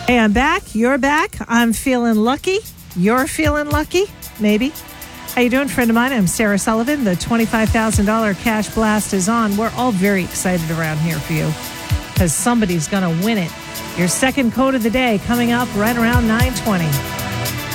Hey, I'm back. You're back. I'm feeling lucky. You're feeling lucky. Maybe. How you doing, friend of mine? I'm Sarah Sullivan. The $25,000 cash blast is on. We're all very excited around here for you because somebody's going to win it. Your second quote of the day coming up right around 9:20.